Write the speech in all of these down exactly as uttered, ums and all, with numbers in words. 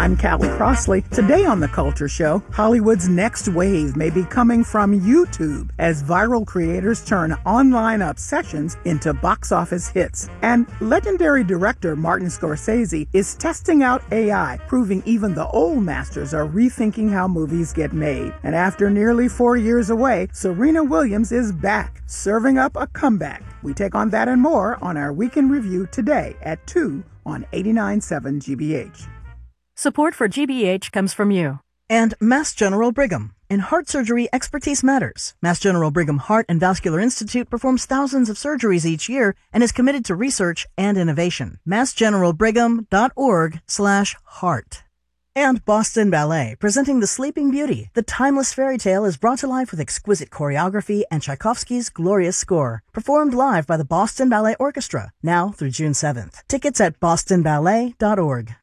I'm Callie Crossley. Today on The Culture Show, Hollywood's next wave may be coming from YouTube as viral creators turn online obsessions into box office hits. And legendary director Martin Scorsese is testing out A I, proving even the old masters are rethinking how movies get made. And after nearly four years away, Serena Williams is back, serving up a comeback. We take on that and more on our Weekend Review today at two on eighty-nine point seven G B H. Support for G B H comes from you. And Mass General Brigham. In heart surgery, expertise matters. Mass General Brigham Heart and Vascular Institute performs thousands of surgeries each year and is committed to research and innovation. mass general brigham dot org slash heart. And Boston Ballet, presenting The Sleeping Beauty. The timeless fairy tale is brought to life with exquisite choreography and Tchaikovsky's glorious score. Performed live by the Boston Ballet Orchestra, now through June seventh. Tickets at boston ballet dot org.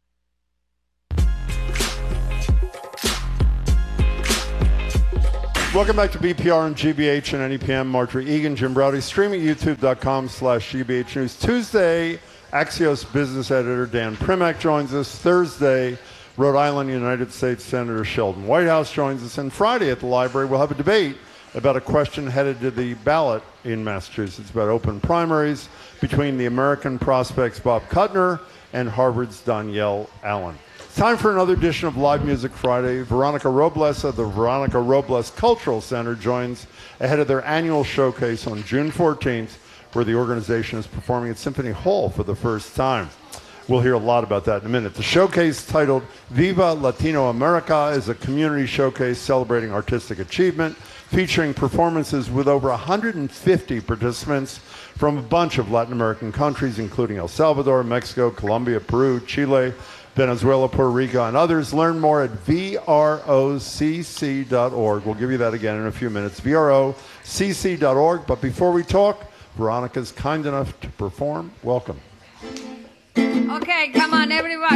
Welcome back to B P R and G B H and N E P M. Marjorie Egan, Jim Browdy, streaming at youtube.com slash GBH News. Tuesday, Axios business editor Dan Primack joins us. Thursday, Rhode Island, United States Senator Sheldon Whitehouse joins us. And Friday at the library, we'll have a debate about a question headed to the ballot in Massachusetts about open primaries between the American Prospect's Bob Kuttner and Harvard's Danielle Allen. Time for another edition of Live Music Friday. Veronica Robles of the Veronica Robles Cultural Center joins ahead of their annual showcase on June fourteenth, where the organization is performing at Symphony Hall for the first time. We'll hear a lot about that in a minute. The showcase, titled Viva Latino America, is a community showcase celebrating artistic achievement, featuring performances with over one hundred fifty participants from a bunch of Latin American countries, including El Salvador, Mexico, Colombia, Peru, Chile, Venezuela, Puerto Rico, and others. Learn more at V R O C C dot org. We'll give you that again in a few minutes, V R O C C dot org. But before we talk, Veronica's kind enough to perform. Welcome. Okay, come on, everybody.